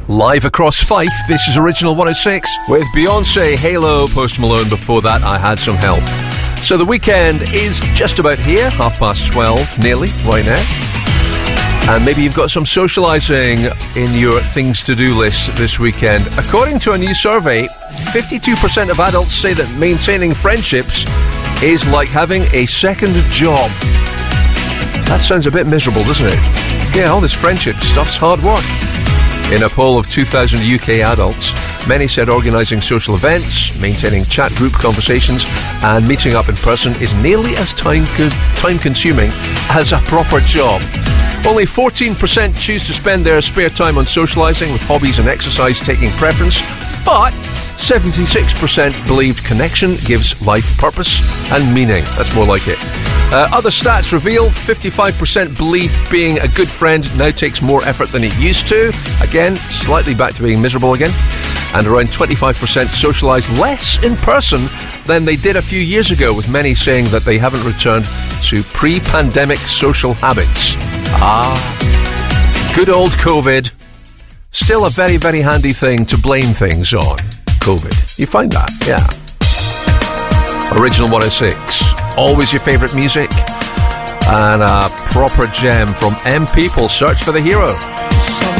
Live across Fife, this is Original 106 with Beyonce, Halo, Post Malone. Before that, I Had Some Help. So the weekend is just about here, 12:30, nearly, right now. And maybe you've got some socialising in your things-to-do list this weekend. According to a new survey, 52% of adults say that maintaining friendships is like having a second job. That sounds a bit miserable, doesn't it? Yeah, all this friendship stuff's hard work. In a poll of 2,000 UK adults, many said organising social events, maintaining chat group conversations and meeting up in person is nearly as time-consuming as a proper job. Only 14% choose to spend their spare time on socialising, with hobbies and exercise taking preference, but 76% believed connection gives life purpose and meaning. That's more like it. Other stats reveal 55% believe being a good friend now takes more effort than it used to. Again, slightly back to being miserable again. And around 25% socialise less in person than they did a few years ago, with many saying that they haven't returned to pre-pandemic social habits. Good old COVID. Still a very, very handy thing to blame things on. COVID. You find that? Yeah. Original 106. Always your favourite music. And a proper gem from M People. Search for the Hero.